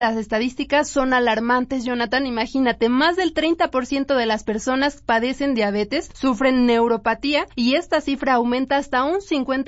Las estadísticas son alarmantes, Jonathan. Imagínate, más del 30% de las personas padecen diabetes, sufren neuropatía y esta cifra aumenta hasta un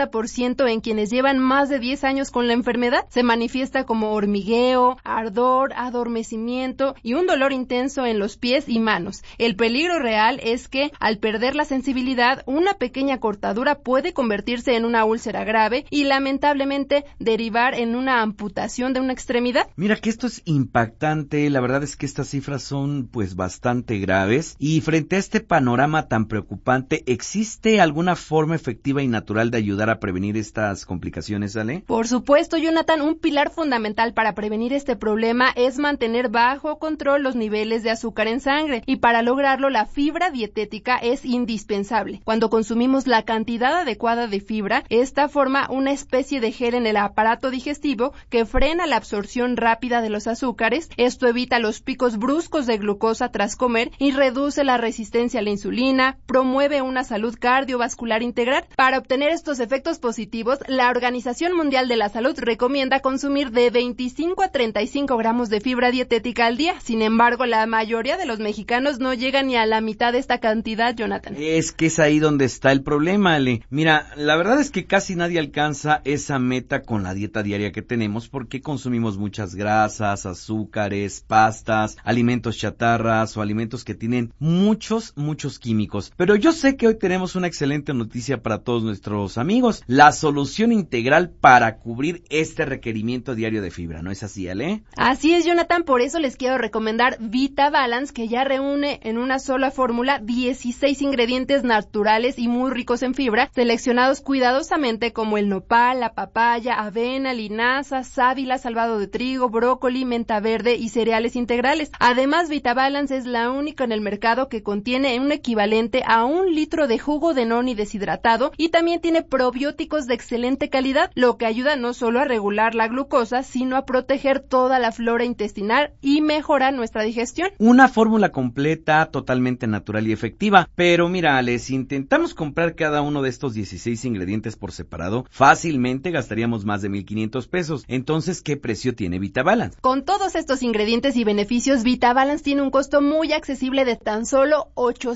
50% en quienes llevan más de 10 años con la enfermedad. Se manifiesta como hormigueo, ardor, adormecimiento y un dolor intenso en los pies y manos. El peligro real es que, al perder la sensibilidad, una pequeña cortadura puede convertirse en una úlcera grave y lamentablemente derivar en una amputación de una extremidad. Mira que esto es impactante, la verdad es que estas cifras son pues bastante graves y frente a este panorama tan preocupante, ¿existe alguna forma efectiva y natural de ayudar a prevenir estas complicaciones, Ale? Por supuesto, Jonathan, un pilar fundamental para prevenir este problema es mantener bajo control los niveles de azúcar en sangre y para lograrlo la fibra dietética es indispensable. Cuando consumimos la cantidad adecuada de fibra, esta forma una especie de gel en el aparato digestivo que frena la absorción rápida de los azúcares. Esto evita los picos bruscos de glucosa tras comer y reduce la resistencia a la insulina, promueve una salud cardiovascular integral. Para obtener estos efectos positivos, la Organización Mundial de la Salud recomienda consumir de 25 a 35 gramos de fibra dietética al día. Sin embargo, la mayoría de los mexicanos no llegan ni a la mitad de esta cantidad, Jonathan. Es que es ahí donde está el problema, Ale. Mira, la verdad es que casi nadie alcanza esa meta con la dieta diaria que tenemos porque consumimos muchas grasas, azúcares, pastas, alimentos chatarras o alimentos que tienen muchos químicos. Pero yo sé que hoy tenemos una excelente noticia para todos nuestros amigos, la solución integral para cubrir este requerimiento diario de fibra, ¿no es así, Ale? Así es, Jonathan, por eso les quiero recomendar VitaBalance, que ya reúne en una sola fórmula 16 ingredientes naturales y muy ricos en fibra, seleccionados cuidadosamente como el nopal, la papaya, avena, linaza, sábila, salvado de trigo, brócoli, menta verde y cereales integrales. Además, VitaBalance es la única en el mercado que contiene un equivalente a 1 litro de jugo de noni deshidratado y también tiene probióticos de excelente calidad, lo que ayuda no solo a regular la glucosa, sino a proteger toda la flora intestinal y mejorar nuestra digestión. Una fórmula completa, totalmente natural y efectiva. Pero mira, Ale, si intentamos comprar cada uno de estos 16 ingredientes por separado, fácilmente gastaríamos más de 1,500 pesos. Entonces, ¿qué precio tiene VitaBalance? Con todos estos ingredientes y beneficios, VitaBalance tiene un costo muy accesible de tan solo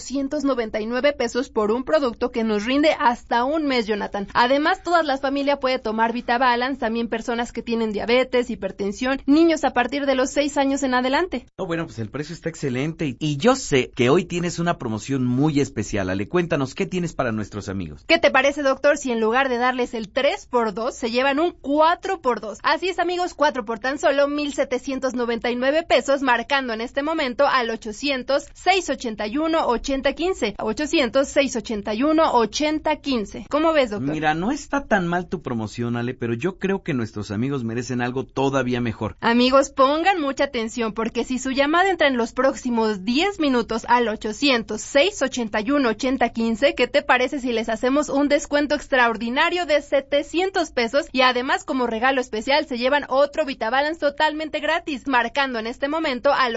899 pesos por un producto que nos rinde hasta un mes, Jonathan. Además, toda la familia puede tomar VitaBalance, también personas que tienen diabetes, hipertensión, niños a partir de los 6 años en adelante. Bueno, pues el precio está excelente y yo sé que hoy tienes una promoción muy especial. Ale, cuéntanos, ¿qué tienes para nuestros amigos? ¿Qué te parece, doctor, si en lugar de darles el 3x2, se llevan un 4x2? Así es, amigos, 4 por tan solo 1,799 pesos, marcando en este momento al 800-681-8015. 800-681-8015. ¿Cómo ves, doctor? Mira, no está tan mal tu promoción, Ale, pero yo creo que nuestros amigos merecen algo todavía mejor. Amigos, pongan mucha atención, porque si su llamada entra en los próximos 10 minutos al 800-681-8015, ¿qué te parece si les hacemos un descuento extraordinario de 700 pesos? Y además, como regalo especial, se llevan otro VitaBalance totalmente gratis, marcando en este momento al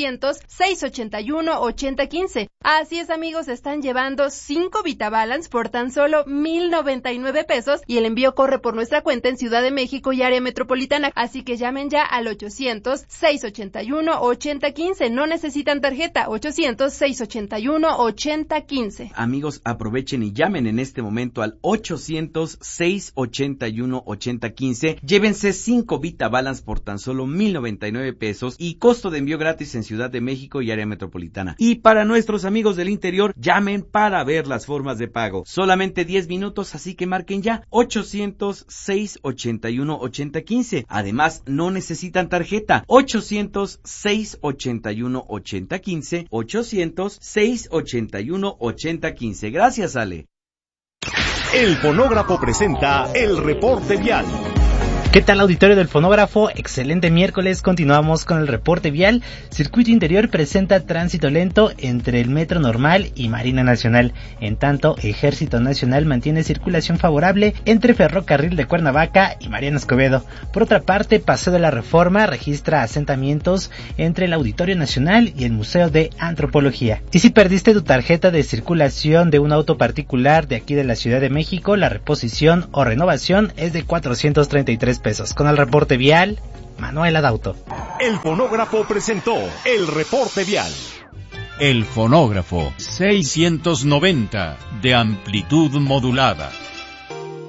800-681-8015. Así es, amigos, están llevando 5 VitaBalance por tan solo 1,099 pesos y el envío corre por nuestra cuenta en Ciudad de México y área metropolitana, así que llamen ya al 800-681-8015. No necesitan tarjeta. 800-681-8015. Amigos, aprovechen y llamen en este momento al 800-681-8015. Llévense 5 VitaBalance por tan solo 1,099 pesos y costo de envío gratis en Ciudad de México y área metropolitana. Y para nuestros amigos del interior, llamen para ver las formas de pago. Solamente 10 minutos, así que marquen ya 800-681-8015. Además, no necesitan tarjeta. 800-681-8015. 800-681-8015. Gracias, Ale. El Fonógrafo presenta el reporte vial. ¿Qué tal, auditorio del Fonógrafo? Excelente miércoles, continuamos con el reporte vial. Circuito Interior presenta tránsito lento entre el Metro Normal y Marina Nacional. En tanto, Ejército Nacional mantiene circulación favorable entre Ferrocarril de Cuernavaca y Mariano Escobedo. Por otra parte, Paseo de la Reforma registra asentamientos entre el Auditorio Nacional y el Museo de Antropología. Y si perdiste tu tarjeta de circulación de un auto particular de aquí de la Ciudad de México, la reposición o renovación es de 433 pesos. Con el reporte vial, Manuel Adauto. El fonógrafo presentó el reporte vial. El fonógrafo 690 de amplitud modulada.